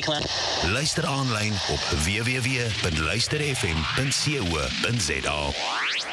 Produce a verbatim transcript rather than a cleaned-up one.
klaar. Luister aanlyn op w w w punt luister f m punt co punt za.